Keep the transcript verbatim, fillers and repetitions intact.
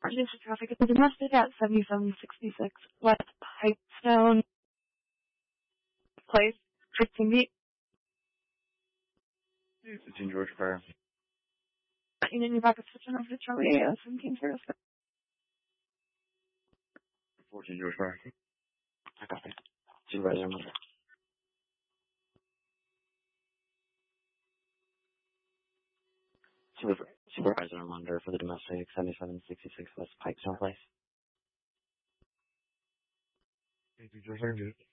Reduce the traffic at the domestic at seventy-seven sixty-six West Pipestone Place, fifteen feet. fifteen George Fire. You need your backup switching over to Charlie, uh, seventeen Curtis. fourteen George Fire. I copy. Supervisor Munder. Super, Supervisor Munder for the domestic, seventy-seven sixty-six West Pipestone Place. Thank you, George.